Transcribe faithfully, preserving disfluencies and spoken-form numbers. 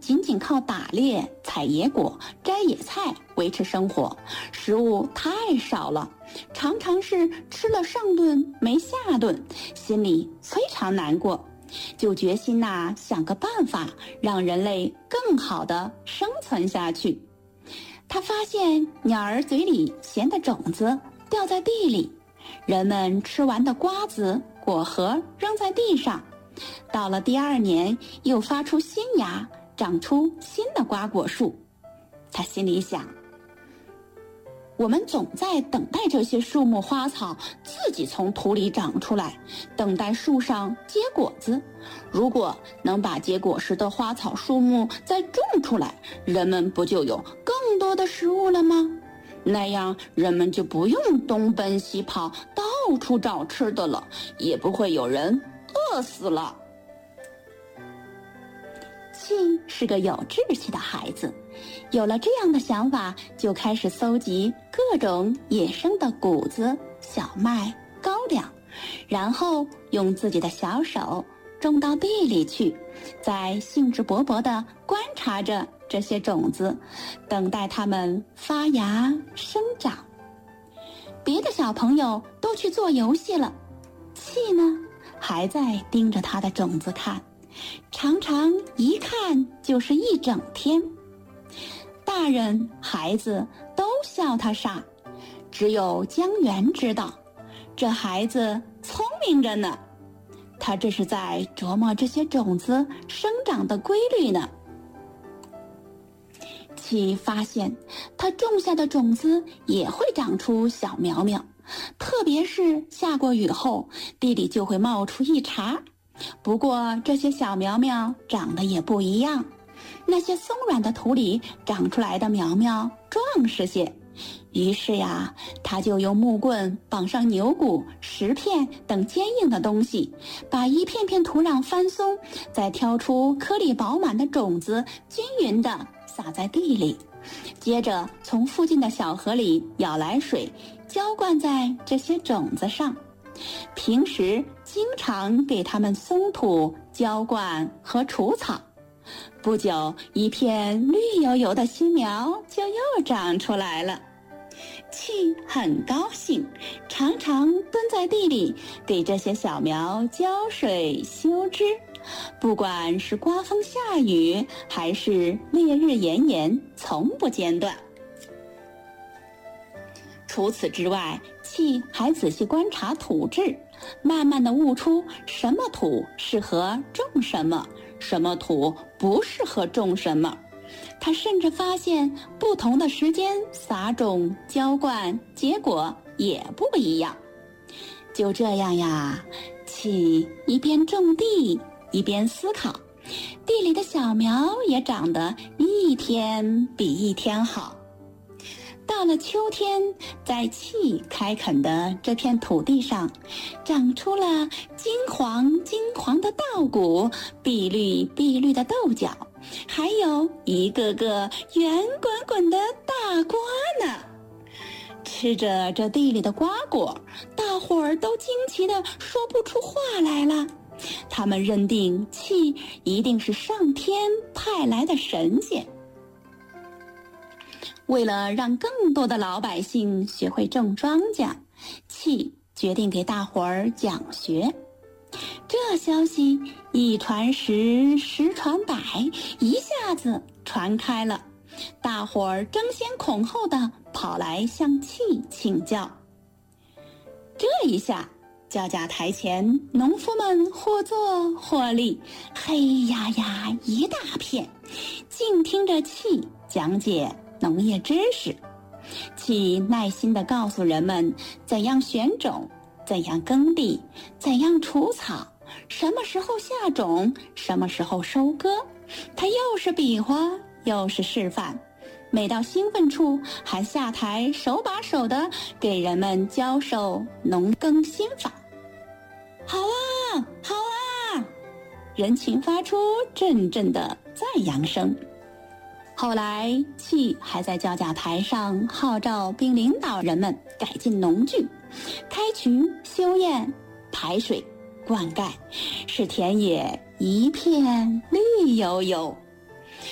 仅仅靠打猎、采野果、摘野菜维持生活，食物太少了，常常是吃了上顿没下顿，心里非常难过，就决心呐、啊、想个办法让人类更好地生存下去。他发现鸟儿嘴里衔的种子掉在地里，人们吃完的瓜子、果核扔在地上，到了第二年又发出新芽，长出新的瓜果树。他心里想，我们总在等待这些树木花草自己从土里长出来，等待树上结果子。如果能把结果实的花草树木再种出来，人们不就有更多的食物了吗？那样人们就不用东奔西跑到处找吃的了，也不会有人饿死了。气是个有志气的孩子，有了这样的想法，就开始搜集各种野生的谷子、小麦、高粱，然后用自己的小手种到地里去，再兴致勃勃地观察着这些种子，等待它们发芽生长。别的小朋友都去做游戏了，气呢还在盯着他的种子看，常常一看就是一整天。大人孩子都笑他傻，只有江源知道，这孩子聪明着呢，他这是在琢磨这些种子生长的规律呢。气发现他种下的种子也会长出小苗苗，特别是下过雨后，地里就会冒出一茬。不过这些小苗苗长得也不一样，那些松软的土里长出来的苗苗壮实些。于是呀，他就用木棍绑上牛骨、石片等坚硬的东西，把一片片土壤翻松，再挑出颗粒饱满的种子，均匀地撒在地里，接着从附近的小河里舀来水，浇灌在这些种子上。平时经常给它们松土、浇灌和除草。不久，一片绿油油的新苗就又长出来了。气很高兴，常常蹲在地里给这些小苗浇水修枝，不管是刮风下雨还是烈日炎炎，从不间断。除此之外，气还仔细观察土质，慢慢地悟出什么土适合种什么，什么土不适合种什么。他甚至发现不同的时间撒种、浇灌，结果也不一样。就这样呀，气一边种地一边思考，地里的小苗也长得一天比一天好。到了秋天，在气开垦的这片土地上，长出了金黄金黄的稻谷，碧绿碧绿的豆角，还有一个个圆滚滚的大瓜呢。吃着这地里的瓜果，大伙儿都惊奇地说不出话来了。他们认定气一定是上天派来的神仙。为了让更多的老百姓学会种庄稼，气决定给大伙儿讲学。这消息一传十，十传百，一下子传开了，大伙儿争先恐后地跑来向气请教。这一下，教架台前农夫们或坐或立，黑压压一大片，静听着气讲解农业知识。气耐心地告诉人们怎样选种，怎样耕地，怎样除草，什么时候下种，什么时候收割。他又是比划又是示范，每到兴奋处还下台手把手地给人们教授农耕心法。好啊，好啊！人群发出阵阵的赞扬声。后来，气还在教架台上号召并领导人们改进农具，开渠、修堰、排水、灌溉，使田野一片绿油油。